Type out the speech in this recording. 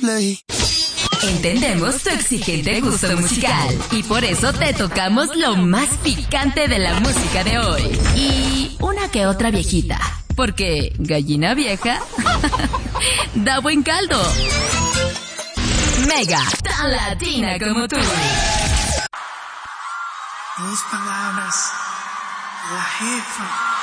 play. Entendemos tu exigente gusto musical y por eso te tocamos lo más picante de la música de hoy. Y una que otra viejita, porque gallina vieja da buen caldo. Mega, tan latina como tú. 2 palabras, la jefa.